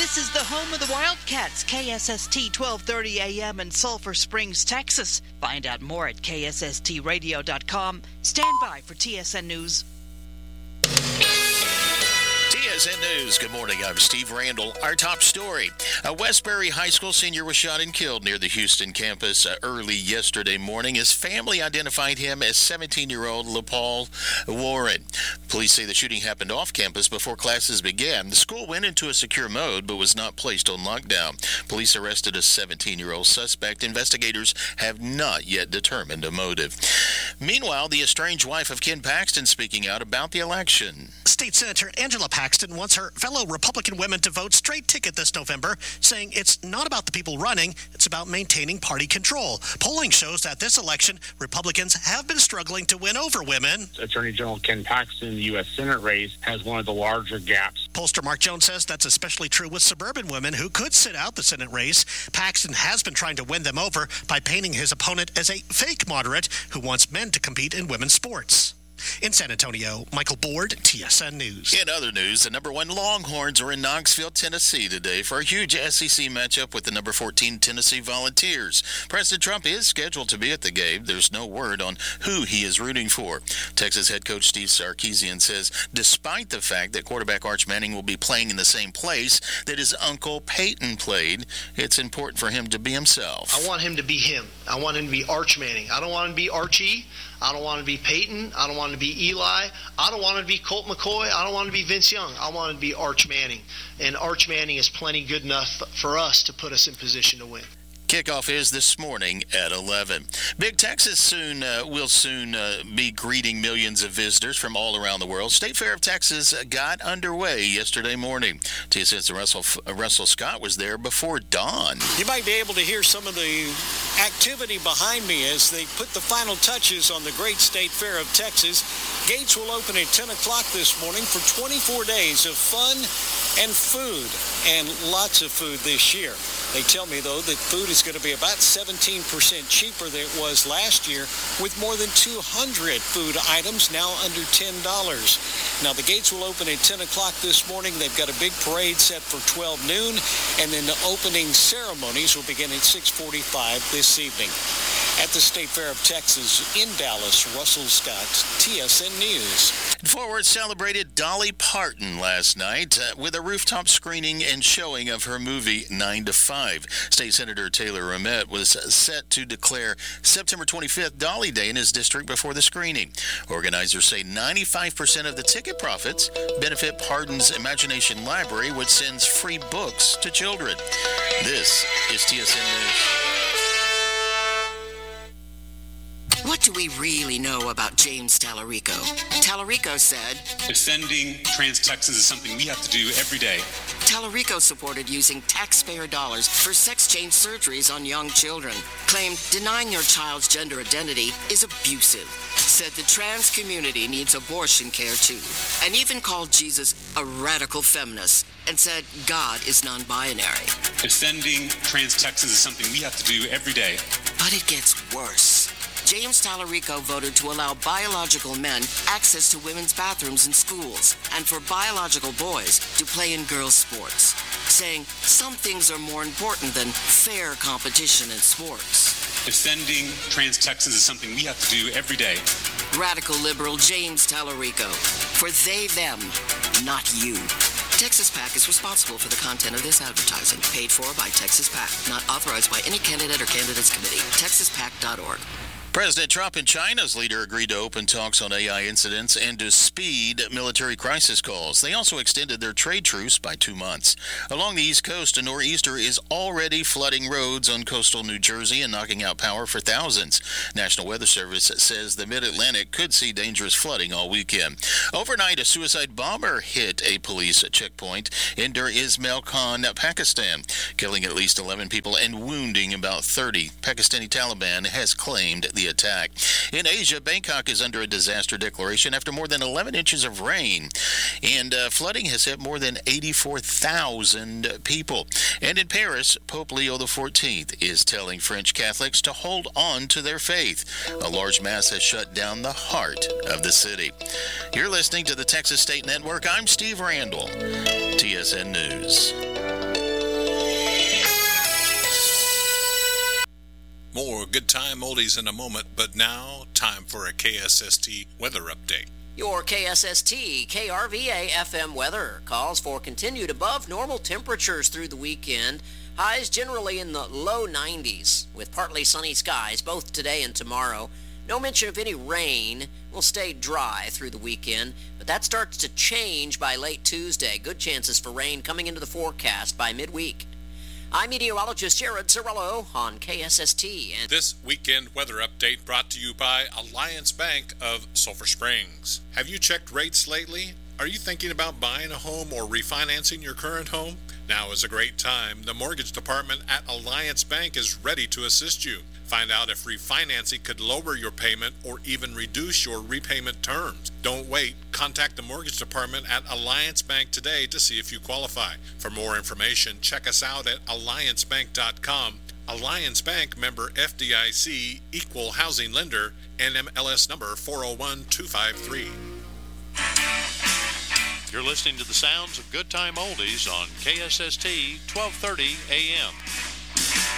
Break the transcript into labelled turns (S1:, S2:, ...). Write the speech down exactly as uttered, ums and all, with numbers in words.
S1: This is the home of the Wildcats, K S S T twelve thirty A M in Sulphur Springs, Texas. Find out more at K S S T radio dot com. Stand by for T S N News.
S2: T S N News. Good morning. I'm Steve Randall. Our top story. A Westbury High School senior was shot and killed near the Houston campus uh, early yesterday morning. His family identified him as seventeen-year-old LaPaul Warren. Police say the shooting happened off campus before classes began. The school went into a secure mode but was not placed on lockdown. Police arrested a seventeen-year-old suspect. Investigators have not yet determined a motive. Meanwhile, the estranged wife of Ken Paxton speaking out about the election.
S3: State Senator Angela Paxton wants her fellow Republican women to vote straight ticket this November, saying it's not about the people running, it's about maintaining party control. Polling shows that this election, Republicans have been struggling to win over women.
S4: Attorney General Ken Paxton in the U S Senate race has one of the larger gaps.
S3: Pollster Mark Jones says that's especially true with suburban women who could sit out the Senate race. Paxton has been trying to win them over by painting his opponent as a fake moderate who wants men to compete in women's sports. In San Antonio, Michael Board, T S N News.
S2: In other news, the number one Longhorns are in Knoxville, Tennessee today for a huge S E C matchup with the number fourteen Tennessee Volunteers. President Trump is scheduled to be at the game. There's no word on who he is rooting for. Texas head coach Steve Sarkisian says despite the fact that quarterback Arch Manning will be playing in the same place that his uncle Peyton played, it's important for him to be himself.
S5: I want him to be him. I want him to be Arch Manning. I don't want him to be Archie. I don't want to be Peyton. I don't want to be Eli. I don't want to be Colt McCoy. I don't want to be Vince Young. I want to be Arch Manning. And Arch Manning is plenty good enough for us to put us in position to win.
S2: Kickoff is this morning at eleven. Big Texas soon uh, will soon uh, be greeting millions of visitors from all around the world. State Fair of Texas got underway yesterday morning. T S N's Russell, uh, Russell Scott was there before dawn.
S6: You might be able to hear some of the activity behind me as they put the final touches on the great State Fair of Texas. Gates will open at ten o'clock this morning for twenty-four days of fun and food, and lots of food this year. They tell me, though, that food is going to be about seventeen percent cheaper than it was last year, with more than two hundred food items now under ten dollars. Now, the gates will open at ten o'clock this morning. They've got a big parade set for twelve noon, and then the opening ceremonies will begin at six forty-five this evening. At the State Fair of Texas in Dallas, Russell Scott, T S N News.
S2: Fort Worth celebrated Dolly Parton last night uh, with a rooftop screening and showing of her movie nine to five. State Senator Taylor Ramette was set to declare September twenty-fifth Dolly Day in his district before the screening. Organizers say ninety-five percent of the ticket profits benefit Parton's Imagination Library, which sends free books to children. This is T S N News.
S7: What do we really know about James Tallarico? Tallarico said,
S8: defending trans Texans is something we have to do every day.
S7: Tallarico supported using taxpayer dollars for sex change surgeries on young children. Claimed denying your child's gender identity is abusive. Said the trans community needs abortion care too. And even called Jesus a radical feminist. And said God is non-binary.
S8: Defending trans Texans is something we have to do every day.
S7: But it gets worse. James Tallarico voted to allow biological men access to women's bathrooms in schools and for biological boys to play in girls' sports, saying some things are more important than fair competition in sports.
S8: Defending trans Texans is something we have to do every day.
S7: Radical liberal James Tallarico. For they, them, not you. Texas PAC is responsible for the content of this advertising. Paid for by Texas PAC. Not authorized by any candidate or candidates committee. texas pac dot org.
S2: President Trump and China's leader agreed to open talks on A I incidents and to speed military crisis calls. They also extended their trade truce by two months. Along the East Coast, a nor'easter is already flooding roads on coastal New Jersey and knocking out power for thousands. National Weather Service says the Mid-Atlantic could see dangerous flooding all weekend. Overnight, a suicide bomber hit a police checkpoint in Dur Ismail Khan, Pakistan, killing at least eleven people and wounding about thirty. Pakistani Taliban has claimed the attack. In Asia, Bangkok is under a disaster declaration after more than eleven inches of rain, and uh, flooding has hit more than eighty-four thousand people. And in Paris, Pope Leo the fourteenth is telling French Catholics to hold on to their faith. A large mass has shut down the heart of the city. You're listening to the Texas State Network. I'm Steve Randall, T S N News.
S9: more Good Time Oldies in a moment, but now, time for a K S S T weather update.
S10: Your K S S T K R V A F M weather calls for continued above normal temperatures through the weekend. Highs generally in the low nineties, with partly sunny skies both today and tomorrow. No mention of any rain. Will stay dry through the weekend, but that starts to change by late Tuesday. Good chances for rain coming into the forecast by midweek. I'm meteorologist Jared Cirillo on K S S T. And
S9: this weekend weather update brought to you by Alliance Bank of Sulphur Springs. Have you checked rates lately? Are you thinking about buying a home or refinancing your current home? Now is a great time. The mortgage department at Alliance Bank is ready to assist you. Find out if refinancing could lower your payment or even reduce your repayment terms. Don't wait. Contact the mortgage department at Alliance Bank today to see if you qualify. For more information, check us out at alliance bank dot com. Alliance Bank, member F D I C, equal housing lender, N M L S number four oh one two five three.
S11: You're listening to the sounds of Good Time Oldies on K S S T twelve thirty A M.